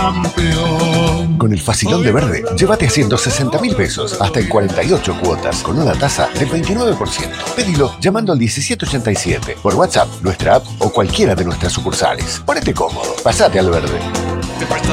campeón. Con el facilón de Verde, llévate a 160.000 pesos, hasta en 48 cuotas, con una tasa del 29%. Pedilo llamando al 1787, por WhatsApp, nuestra app o cualquiera de nuestras sucursales. Ponete cómodo, pasate al Verde. Te presta